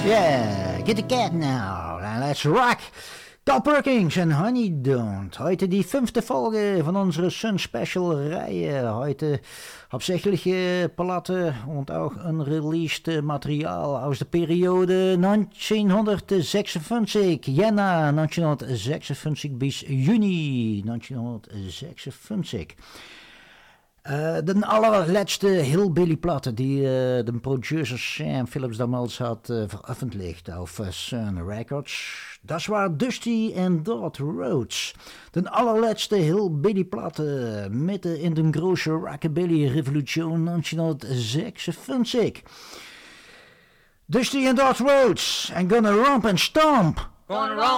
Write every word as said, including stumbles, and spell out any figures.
Yeah, get the cat now and let's rock. Carl Perkins en Honey Don't. Heute die fünfte Folge von unserer Sun Special Reihe. Heute hauptsächlich Platte und auch unreleased Material aus der Periode neunzehnhundertsechsundfünfzig. Jänner neunzehnhundertsechsundfünfzig bis Juni neunzehnhundertsechsundfünfzig. Uh, de allerlaatste Hillbilly-platte die uh, de producer Sam Phillips damals had uh, veröffentlicht auf uh, Sun Records. Dat was Dusty and Dot Rhodes. De allerlaatste Hillbilly-platte midden in de grote Rockabilly-revolution neunzehnhundertsechsundfünfzig. Dusty and Dot Rhodes and Gonna Romp and Stomp. Gonna romp.